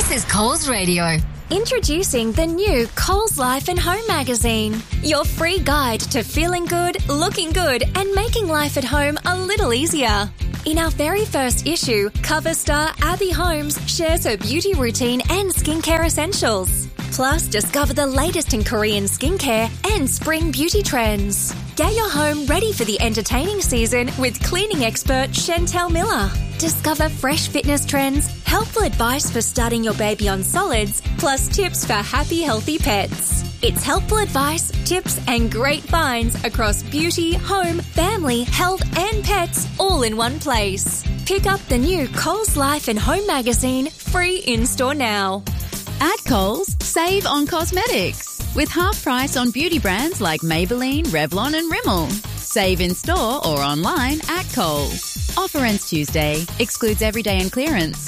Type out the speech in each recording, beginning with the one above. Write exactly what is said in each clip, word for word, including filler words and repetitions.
This is Coles Radio. Introducing the new Coles Life and Home magazine. Your free guide to feeling good, looking good and making life at home a little easier. In our very first issue, cover star Abby Holmes shares her beauty routine and skincare essentials. Plus, discover the latest in Korean skincare and spring beauty trends. Get your home ready for the entertaining season with cleaning expert Chantel Miller. Discover fresh fitness trends, helpful advice for starting your baby on solids, plus tips for happy, healthy pets. It's helpful advice, tips and great finds across beauty, home, family, health and pets all in one place. Pick up the new Coles Life and Home magazine free in-store now. At Coles, save on cosmetics with half price on beauty brands like Maybelline, Revlon and Rimmel. Save in store or online at Coles. Offer ends Tuesday. Excludes everyday and clearance.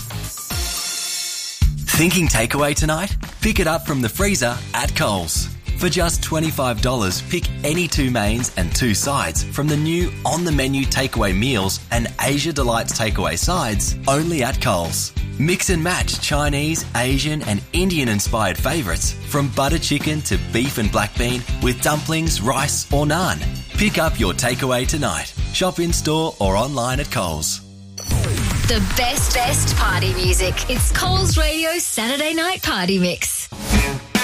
Thinking takeaway tonight? Pick it up from the freezer at Coles. For just twenty-five dollars, pick any two mains and two sides from the new on-the-menu takeaway meals and Asia Delights takeaway sides only at Coles. Mix and match Chinese, Asian and Indian-inspired favourites from butter chicken to beef and black bean with dumplings, rice or naan. Pick up your takeaway tonight. Shop in-store or online at Coles. The best, best party music. It's Coles Radio Saturday Night Party Mix.